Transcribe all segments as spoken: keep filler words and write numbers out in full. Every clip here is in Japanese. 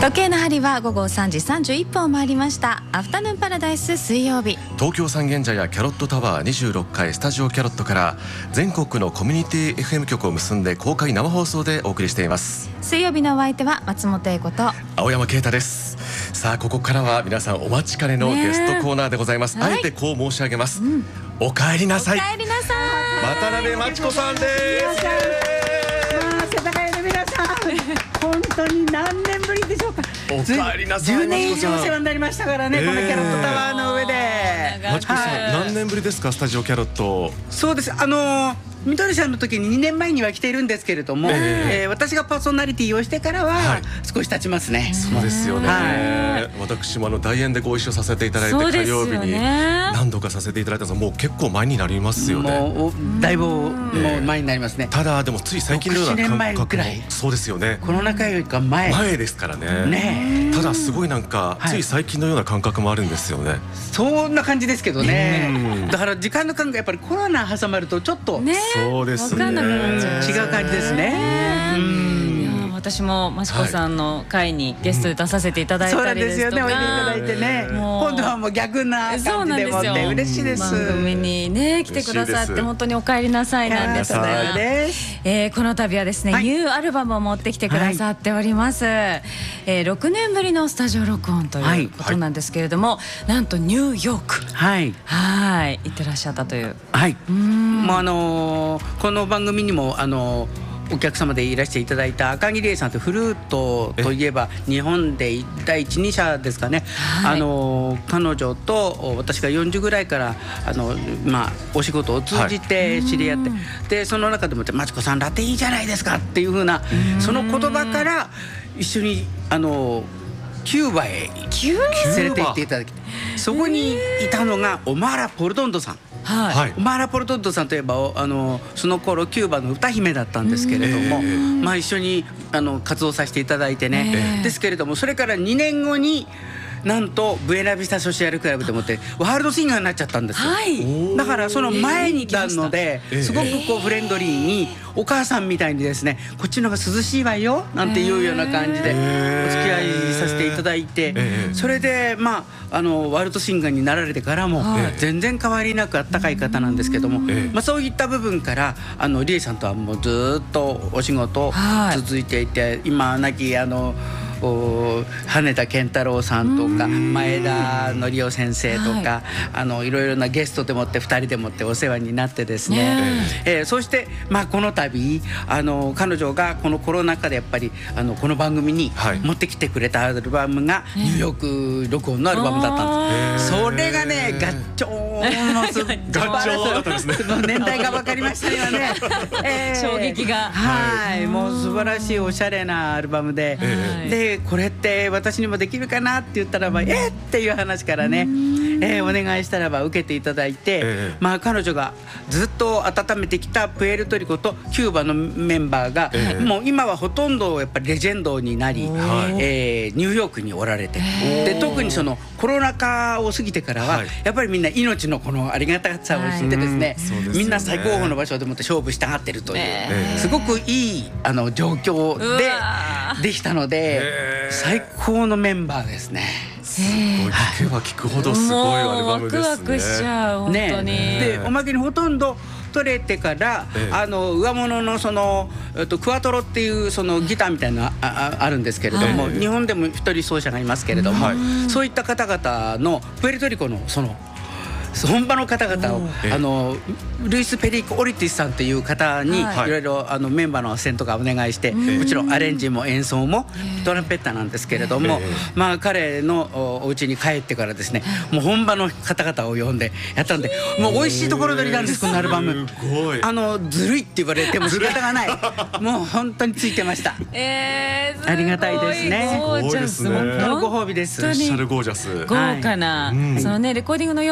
時計の針は午後さんじさんじゅういっぷんを回りました。アフタヌーンパラダイス水曜日、 東京三軒茶屋キャロットタワーにじゅうろっかいスタジオキャロットから全国のコミュニティ エフエム 局を結んで公開生放送でお送りしています。 水曜日のお相手は松本英子と青山啓太です。さあここからは皆さんお待ちかねのゲストコーナーでございます、ね、あえてこう申し上げます、うん、お帰りなさい。 お帰りなさい。 渡辺真知子さんです。 まあ世田谷の皆さん本当に何年ぶりでしょうか。 お帰りなさい。 じゅうねん以上お世話になりましたからね、えー、このキャロットタワーの上で。 真知子さん、はい、何年ぶりですかスタジオキャロット。 そうです、あのーみどりさんの時ににねんまえには来ているんですけれども、えーえー、私がパーソナリティをしてからは少し経ちますね、はい、 そうですよね、はい、私もあの大演でご一緒させていただいて、火曜日に何度かさせていただいたんですが、もう結構前になりますよね。 もうだいぶもう前になりますね。 ただでもつい最近のような感覚もそうですよね。 コロナ禍よりか前前ですからね。 ねただすごいなんか、はい、つい最近のような感覚もあるんですよね。 そんな感じですけどね。だから時間の感覚やっぱりコロナ挟まるとちょっと、 ね、 そうですね、 違う感じですね。うん、 私も真知子さんの会にゲストで出させていただいたりですとか、 そうなんですよね、おいでいただいてね。今度はもう逆な感じでもって嬉しいです。 番組にね来てくださって本当にお帰りなさいなんですが、えー、この度はですね、はい、ニューアルバムを持ってきてくださっております、はい、えー、ろくねんぶりのスタジオ録音ということなんですけれども、はい、なんとニューヨークはいはい行ってらっしゃったという。 はい、うーん、もうあのー、この番組にもあのーお客様でいらしていただいた赤木理恵さんとフルートといえば日本でだいいち、に社ですかね、はい、あの彼女と私がよんじゅうぐらいからあの、まあ、お仕事を通じて知り合って、はい、でその中でも「真知子さんラテいいじゃないですか」っていう風なその言葉から一緒にあのキューバへ連れて行っていただき、そこにいたのがオマーラ・ポルトンドさん。はい、オマーラ・ポルトンドさんといえばあのその頃キューバの歌姫だったんですけれども、まあ、一緒にあの活動させていただいてね、ですけれどもそれからにねんごになんとブエナビスタソシアルクラブでもってワールドシンガーになっちゃったんですよ、はい、だからその前にいたのですごくこうフレンドリーにお母さんみたいにですね、こっちの方が涼しいわよなんていうような感じでお付き合いさせていただいて、それでまああのワールドシンガーになられてからも全然変わりなくあったかい方なんですけども、まあそういった部分からあのリエさんとはもうずっとお仕事続いていて、今亡きあの羽田健太郎さんとか前田則夫先生とか、はい、あのいろいろなゲストでもってふたりでもってお世話になってですね、えー、そして、まあ、この度あの彼女がこのコロナ禍でやっぱりあのこの番組に持ってきてくれたアルバムがニューヨーク録音のアルバムだったんです。それがねガッチョーンのすガッチョーンだったんですね。 年代が分かりましたよね、 えー、衝撃がはい、もう素晴らしいおしゃれなアルバムで、えー、でこれって私にもできるかなって言ったらばえー、っていう話からね、えー、お願いしたらば受けていただいて、えー、まあ彼女がずっと温めてきたプエルトリコとキューバのメンバーが、えー、もう今はほとんどやっぱりレジェンドになり、えー、ニューヨークにおられて、で特にそのコロナ禍を過ぎてからは、はい、やっぱりみんな命のこのありがたさを知ってですね、はい、みんな最高峰の場所でもって勝負したがってるという、えー、すごくいいあの状況でできたので、えー、最高のメンバーですね。 すごい、聞けば聞くほどすごいアルバムですね。 ワクワクしちゃう本当に、 ね、でおまけにほとんど取れてから、ええ、あの上物のその、えっと、クワトロっていうそのギターみたいなの あ, あ, あるんですけれども、はい、日本でも一人奏者がいますけれども、はい、そういった方々のプエルトリコのその本場の方々をあのルイス・ペリーコ・オリティスさんという方にいろいろあのメンバーのアセントがお願いして、もちろんアレンジも演奏もトランペッターなんですけれども、まあ彼のお家に帰ってからですね、もう本場の方々を呼んでやったんで、もう美味しいところ取りなんですこのアルバム。あのずるいって言われても仕方がないもう本当についてました。えー、ありがたいですね。 ゴージャス、 本当のご褒美です。 スペシャルゴージャス、 豪華な、はい、そのねレコーディングの様子とか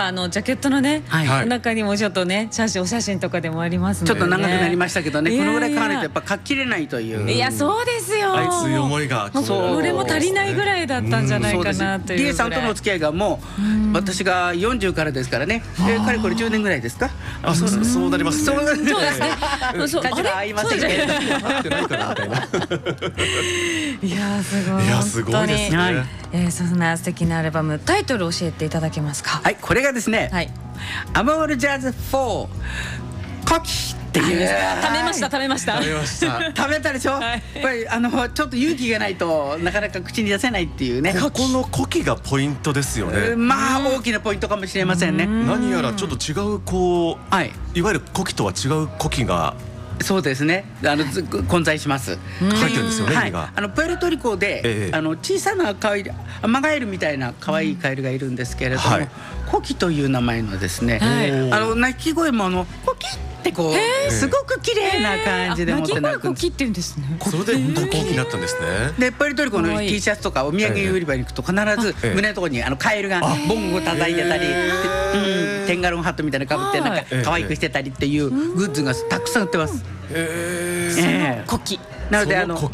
あのジャケットのね、 はい、 中にもちょっとね写真お写真とかでもありますので、ね、 ちょっと長くなりましたけどね、このぐらい買わないとやっぱ書ききれないという。 いやそうですよ、 熱い思いがこれも足りないぐらいだったんじゃないかなというぐらい。 リエさんとのお付き合いがもう私がよんじゅうからですからね、えー、かれこれじゅうねんぐらいですか。 あ、そうそうそうなりますね。 そうですね。 そう価値が合いませんけれども。 合ってないかなみたいな。 いやすごい。 いやすごいですね。はい、 えー、そんな素敵なアルバムタイトルを教えていただけますか。 はい、これがですね。はい。アモールジャズフォーコキっていう。 食べました食べました食べました。 食べたでしょ。はい、やっぱりあのちょっと勇気がないとなかなか口に出せないっていうね。 ここのコキがポイントですよね。 まあ大きなポイントかもしれませんね。 何やらちょっと違うこう、はい、いわゆるコキとは違うコキが。 そうですね。あの混在します。 書いてるんですよね。 はい、あのプエルトリコで、ええ、あの小さな可愛いアマガエルみたいな可愛いカエルがいるんですけれども、はい、コキという名前のですね、はい、あの鳴き声もあのコキってこうすごく綺麗な感じで持って鳴くんです。 鳴き声コキって言うんですね。 それでコキになったんですね。 でプエルトリコの T シャツとかお土産売り場に行くと必ず胸のところにあのカエルがボンゴ叩いてたり、うん、テンガロンハットみたいなかぶってなんか可愛くしてたりっていうグッズがたくさん売ってます。 ええ、コキ。 なのであのそう、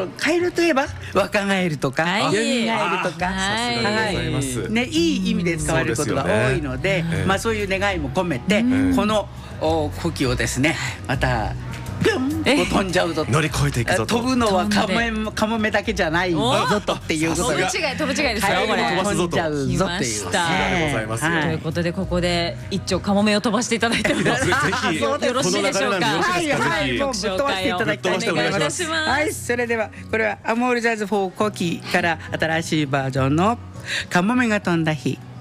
カエルといえば若ガエルとかヨミガエルとか、ね、いい意味で使われることが多いので、まあそういう願いも込めてこのコキをですね、またピュンと飛んじゃうぞと、 乗り越えていくぞと、 飛ぶのはカモメカモメだけじゃないぞとっていうことが、 飛ぶ違い飛ぶ違いですよ。 これ飛んじゃうぞっていう。 ということでここで一丁カモメを飛ばしていただいてもよろしいでしょうか。 はいはい、もうぶっ飛ばしていただきたいと思います。はい、それではこれはアモールジャズフォーコキから新しいバージョンのカモメが飛んだ日。